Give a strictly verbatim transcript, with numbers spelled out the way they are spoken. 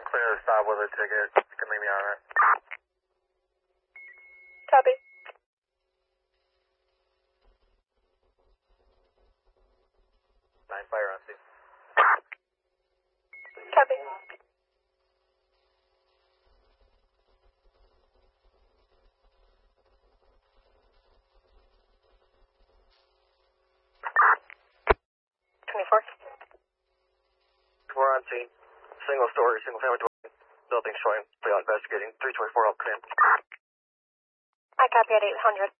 clear to stop with a ticket. You can leave me on it. Copy. Nine fire on scene. Copy. twenty-four. We're on scene. Single story, single family dwelling. Building showing. We are investigating. three twenty-four up clear. I copy at eight hundred.